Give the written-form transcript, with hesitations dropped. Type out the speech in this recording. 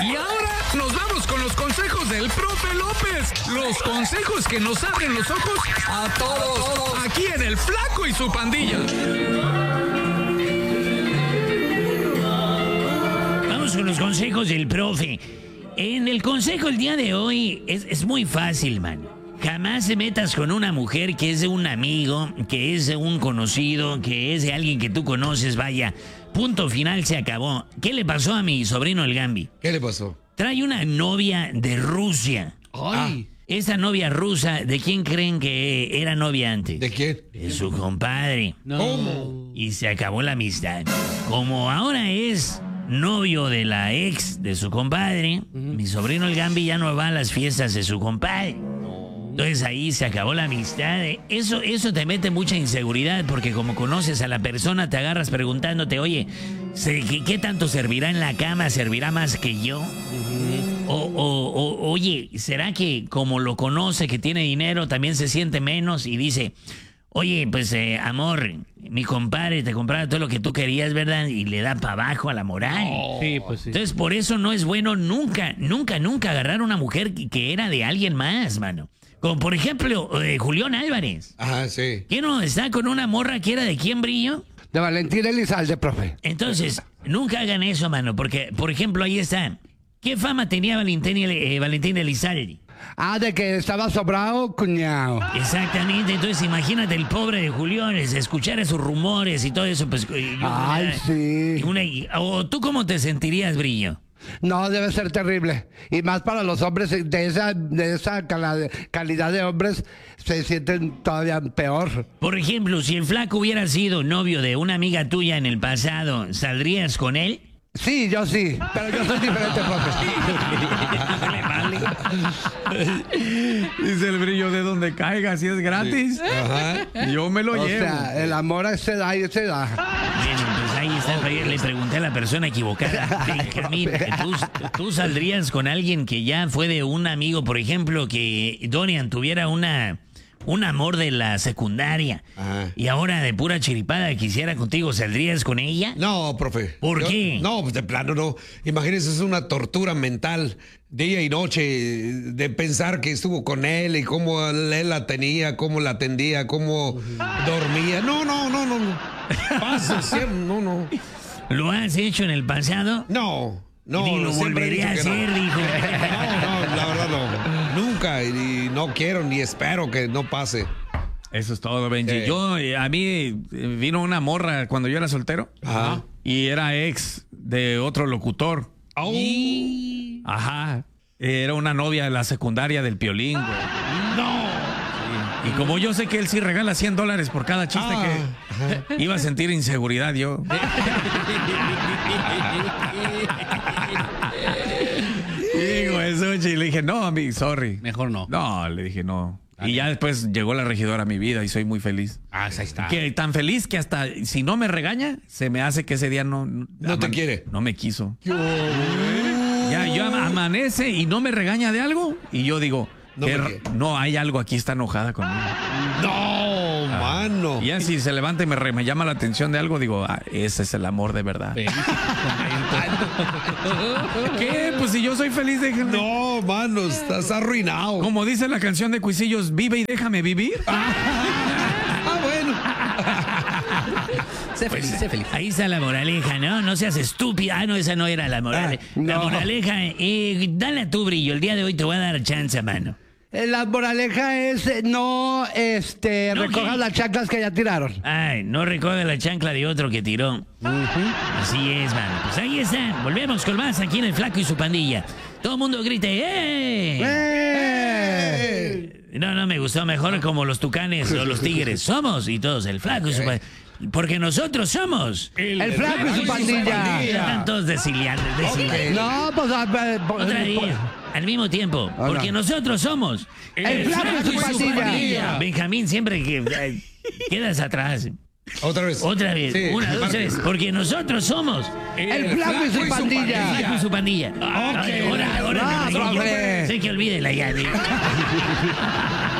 Y ahora nos vamos con los consejos del profe López. Los consejos que nos abren los ojos a todos. Aquí en El Flaco y su Pandilla. Vamos con los consejos del profe. En el consejo el día de hoy es muy fácil, man. Jamás te metas con una mujer que es de un amigo, que es de un conocido, que es de alguien que tú conoces, vaya. Punto final, se acabó. ¿Qué le pasó a mi sobrino el Gambi? ¿Qué le pasó? Trae una novia de Rusia. Ay. Esa novia rusa, ¿de quién creen que era novia antes? ¿De quién? De su compadre. No. ¿Cómo? Y se acabó la amistad. Como ahora es novio de la ex de su compadre, mi sobrino el Gambi ya no va a las fiestas de su compadre. Entonces ahí se acabó la amistad. Eso te mete mucha inseguridad porque como conoces a la persona te agarras preguntándote, oye, ¿qué tanto servirá en la cama? ¿Servirá más que yo? Oye, ¿será que como lo conoce, que tiene dinero, también se siente menos y dice, oye, pues amor, mi compadre te compraba todo lo que tú querías, ¿verdad? Y le da para abajo a la moral. Sí, pues sí. Entonces por eso no es bueno nunca agarrar a una mujer que era de alguien más, mano. Como por ejemplo, Julián Álvarez. Ajá, sí. ¿Quién no está con una morra que era de quién, Brillo? De Valentín Elizalde, profe. Entonces, nunca hagan eso, mano, porque, por ejemplo, ahí está. ¿Qué fama tenía Valentín Elizalde? Ah, de que estaba sobrado, cuñado. Exactamente, entonces imagínate el pobre de Julián, escuchar esos rumores y todo eso, pues... Ay, sí. ¿O tú cómo te sentirías, Brillo? No, debe ser terrible. Y más para los hombres de esa calidad de hombres se sienten todavía peor. Por ejemplo, si el flaco hubiera sido novio de una amiga tuya en el pasado, ¿saldrías con él? Sí, yo sí. Pero yo soy diferente, profe. Dice el Brillo, de donde caiga, si es gratis. Ajá. Yo me lo O llevo. sea, el amor se da y se da. Bueno, pues ahí está. Le pregunté a la persona equivocada. Benjamín, ¿tú saldrías con alguien que ya fue de un amigo, por ejemplo, que Dorian tuviera un amor de la secundaria Ajá. y ahora de pura chiripada quisiera contigo, ¿saldrías con ella? No, profe. ¿Por qué? No, pues de plano no. Imagínese, es una tortura mental, día y noche, de pensar que estuvo con él y cómo él la tenía, cómo la atendía, cómo dormía. No. Pasa, siempre, no. ¿Lo has hecho en el pasado? No. Ni lo siempre he volveré a dicho que hacer, dijo. No, la verdad no. Nunca, y no quiero ni espero que no pase. Eso es todo, Benji. A mí vino una morra cuando yo era soltero. Ajá. Y era ex de otro locutor. Au. Ajá. Era una novia de la secundaria del Piolín, güey. No. Y como yo sé que él sí regala $100 por cada chiste que iba a sentir inseguridad yo. Digo eso, y le dije, no, a mí, sorry. Mejor no. No, le dije no. Y ya después llegó la regidora a mi vida y soy muy feliz. Ah, ahí está. Que tan feliz que hasta si no me regaña, se me hace que ese día no te quiere. No me quiso. Ya, yo amanece y no me regaña de algo y yo digo, no, hay algo aquí, está enojada conmigo. No, mano. Y ya si se levanta y me llama la atención de algo, digo, ese es el amor de verdad. ¿Qué? Pues si yo soy feliz, déjenme. No, mano, estás arruinado. Como dice la canción de Cuisillos, vive y déjame vivir. Bueno. Sé feliz, sé feliz. Ahí está la moraleja, ¿no? No seas estúpida. Ah, no, esa no era la moraleja. La no. moraleja, dale tú, Brillo. El día de hoy te voy a dar chance, mano. La moraleja es no recojas ¿qué? las chanclas que ya tiraron. Ay, no recoge la chancla de otro que tiró. Así es, mano. Pues ahí está. Volvemos con más aquí en El Flaco y su Pandilla. Todo el mundo grite, ¡eh! No, me gustó mejor como los tucanes o los tigres. Somos, y todos, El Flaco y su Pandilla. Porque nosotros somos El Flaco y su Pandilla. Están todos desiliando. No, pues... Otra vez, al mismo tiempo. Porque nosotros somos El Flaco y su Pandilla. Benjamín, siempre que quedas atrás. Otra vez. Sí, Una, dos, tres. Porque nosotros somos El Flaco y su Pandilla. El Flaco y su Pandilla. Ahora, No, profe. sé que olvídela ya.